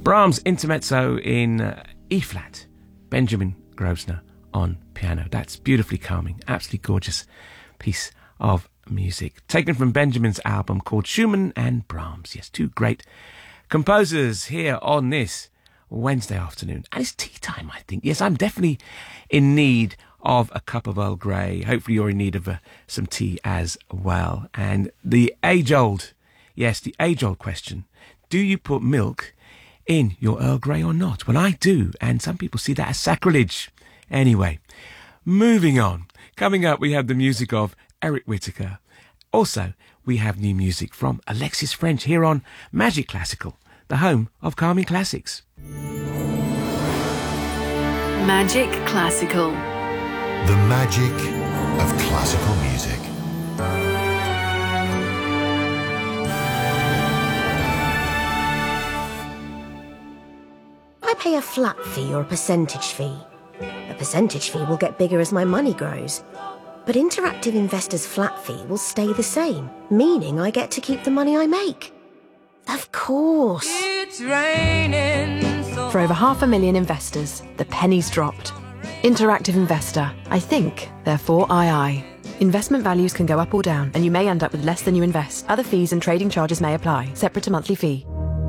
Brahms Intermezzo in E-flat. Benjamin Grosvenor on piano. That's beautifully calming. Absolutely gorgeous piece of music. Taken from Benjamin's album called Schumann and Brahms. Yes, two great composers here on this Wednesday afternoon. And it's tea time, I think. Yes, I'm definitely in need of a cup of Earl Grey. Hopefully you're in need of some tea as well. And the age-old question, do you put milk in your Earl Grey or not? Well, I do, and some people see that as sacrilege. Anyway, moving on. Coming up, we have the music of Eric Whitacre. Also, we have new music from Alexis French here on Magic Classical, the home of calming classics. Magic Classical. The magic of classical music. I pay a flat fee or a percentage fee. A percentage fee will get bigger as my money grows. But Interactive Investor's flat fee will stay the same, meaning I get to keep the money I make. Of course. It's raining. For over 500,000 investors, the penny's dropped. Interactive Investor. I think, therefore I. Investment values can go up or down, and you may end up with less than you invest. Other fees and trading charges may apply, separate to monthly fee.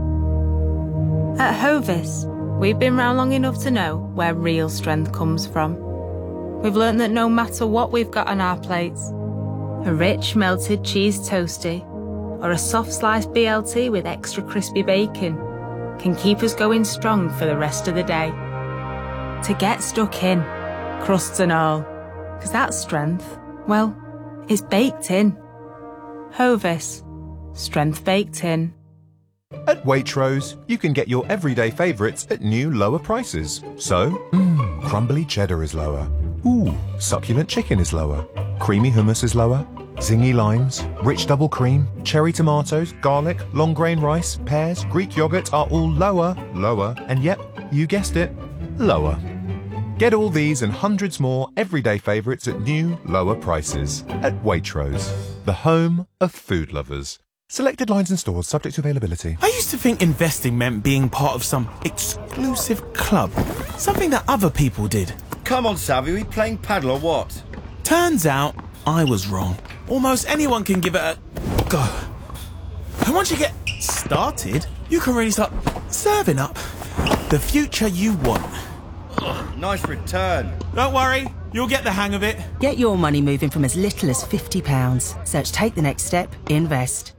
At Hovis, we've been round long enough to know where real strength comes from. We've learnt that no matter what we've got on our plates, a rich melted cheese toastie or a soft sliced BLT with extra crispy bacon can keep us going strong for the rest of the day. To get stuck in, crusts and all, because that strength, well, it's baked in. Hovis, strength baked in. At Waitrose, you can get your everyday favourites at new lower prices. So, crumbly cheddar is lower. Ooh, succulent chicken is lower. Creamy hummus is lower. Zingy limes, rich double cream, cherry tomatoes, garlic, long grain rice, pears, Greek yogurt are all lower, and yep, you guessed it, lower. Get all these and hundreds more everyday favourites at new, lower prices. At Waitrose, the home of food lovers. Selected lines and stores subject to availability. I used to think investing meant being part of some exclusive club. Something that other people did. Come on, Savvy, we playing paddle or what? Turns out, I was wrong. Almost anyone can give it a go. And once you get started, you can really start serving up the future you want. Nice return. Don't worry, you'll get the hang of it. Get your money moving from as little as £50. Search Take the Next Step, Invest.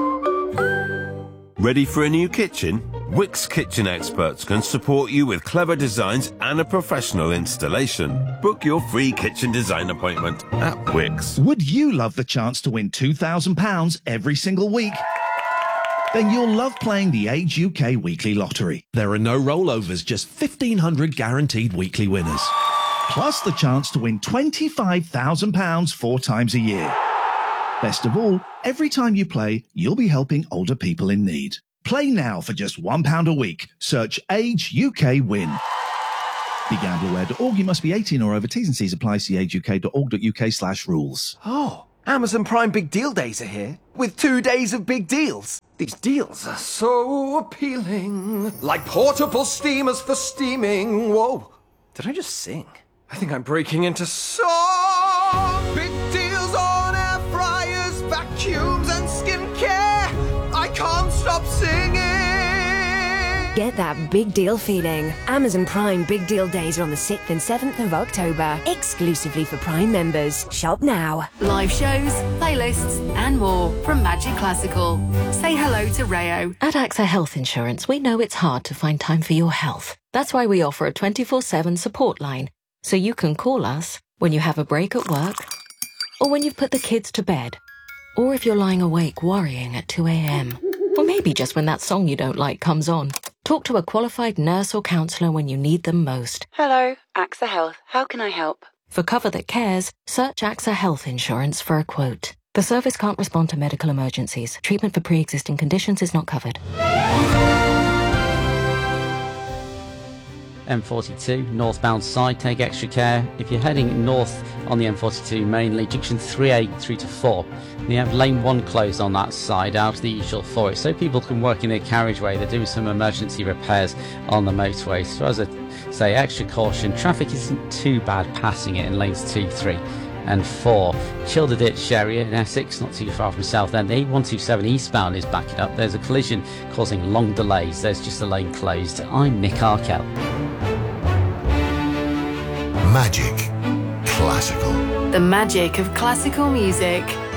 Ready for a new kitchen? Wix Kitchen Experts can support you with clever designs and a professional installation. Book your free kitchen design appointment at Wix. Would you love the chance to win £2,000 every single week? Then you'll love playing the Age UK Weekly Lottery. There are no rollovers, just 1,500 guaranteed weekly winners. Plus the chance to win £25,000 4 times a year. Best of all, every time you play, you'll be helping older people in need. Play now for just £1 a week. Search Age UK Win. BeGambleAware.org. You must be 18 or over. T's and C's apply. See ageuk.org.uk/rules. Oh, Amazon Prime Big Deal Days are here, with 2 days of big deals. These deals are so appealing. Like portable steamers for steaming. Whoa, did I just sing? I think I'm breaking into song. Big deals on air fryers, vacuums and skincare. I can't stop singing. Get that big deal feeling. Amazon Prime Big Deal Days are on the 6th and 7th of October, exclusively for Prime members. Shop now. Live shows, playlists, and more from Magic Classical. Say hello to Rayo. At AXA Health Insurance, we know it's hard to find time for your health. That's why we offer a 24/7 support line, so you can call us when you have a break at work, or when you've put the kids to bed, or if you're lying awake worrying at 2 a.m, or maybe just when that song you don't like comes on. Talk to a qualified nurse or counsellor when you need them most. Hello, AXA Health. How can I help? For cover that cares, search AXA Health Insurance for a quote. The service can't respond to medical emergencies. Treatment for pre-existing conditions is not covered. M42 northbound side, take extra care. If you're heading north on the M42 mainly, junction 3A through to 4, you have lane 1 closed on that side out of the usual for it, so people can work in their carriageway. They're doing some emergency repairs on the motorway. So as I say, extra caution. Traffic isn't too bad passing it in lanes 2, 3 and 4. Childerditch area in Essex, not too far from Southend. The A127 eastbound is backing up. There's a collision causing long delays. There's just a lane closed. I'm Nick Arkell. Magic Classical. The magic of classical music.